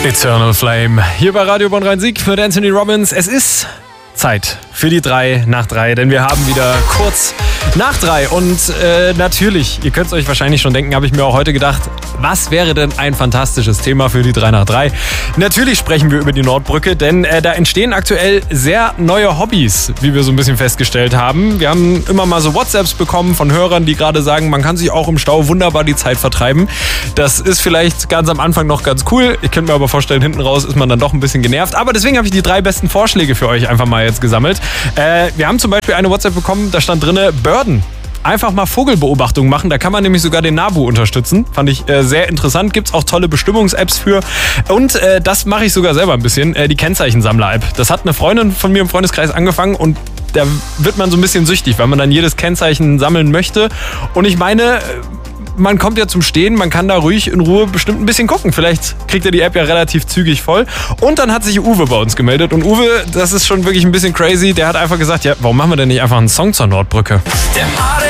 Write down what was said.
Eternal Flame. Hier bei Radio Bonn Rhein-Sieg mit Anthony Robbins. Es ist Zeit für die 3 nach 3, denn wir haben wieder kurz nach 3 und natürlich, ihr könnt es euch wahrscheinlich schon denken, habe ich mir auch heute gedacht, was wäre denn ein fantastisches Thema für die 3 nach 3? Natürlich sprechen wir über die Nordbrücke, denn da entstehen aktuell sehr neue Hobbys, wie wir so ein bisschen festgestellt haben. Wir haben immer mal so WhatsApps bekommen von Hörern, die gerade sagen, man kann sich auch im Stau wunderbar die Zeit vertreiben. Das ist vielleicht ganz am Anfang noch ganz cool. Ich könnte mir aber vorstellen, hinten raus ist man dann doch ein bisschen genervt. Aber deswegen habe ich die 3 besten Vorschläge für euch einfach mal jetzt gesammelt. Wir haben zum Beispiel eine WhatsApp bekommen, da stand drin, Birden. Einfach mal Vogelbeobachtung machen, da kann man nämlich sogar den NABU unterstützen. Fand ich sehr interessant, gibt's auch tolle Bestimmungs-Apps für. Und das mache ich sogar selber ein bisschen, die Kennzeichensammler-App. Das hat eine Freundin von mir im Freundeskreis angefangen und da wird man so ein bisschen süchtig, weil man dann jedes Kennzeichen sammeln möchte. Und ich meine, man kommt ja zum Stehen, man kann da ruhig in Ruhe bestimmt ein bisschen gucken. Vielleicht kriegt er die App ja relativ zügig voll. Und dann hat sich Uwe bei uns gemeldet. Und Uwe, das ist schon wirklich ein bisschen crazy, der hat einfach gesagt, ja, warum machen wir denn nicht einfach einen Song zur Nordbrücke? Der